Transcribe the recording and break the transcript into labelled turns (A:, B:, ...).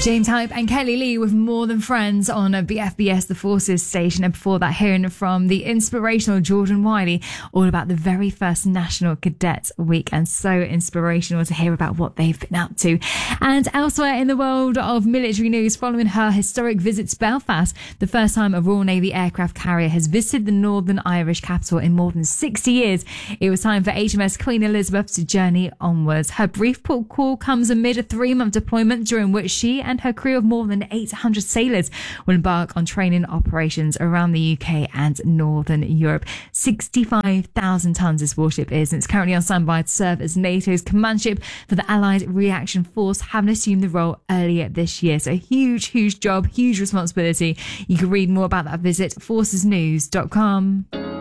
A: James Hype and Kelly Lee with More Than Friends on BFBS, the Forces station. And before that, hearing from the inspirational Jordan Wiley, all about the very first National Cadets Week, and so inspirational to hear about what they've been up to. And elsewhere in the world of military news, following her historic visit to Belfast, the first time a Royal Navy aircraft carrier has visited the Northern Irish capital in more than 60 years, it was time for HMS Queen Elizabeth to journey onwards. Her brief port call comes amid a 3-month deployment during which she and her crew of more than 800 sailors will embark on training operations around the UK and Northern Europe. 65,000 tonnes this warship is, and it's currently on standby to serve as NATO's command ship for the Allied Reaction Force, having assumed the role earlier this year. So huge job, huge responsibility. You can read more about that visit at forcesnews.com.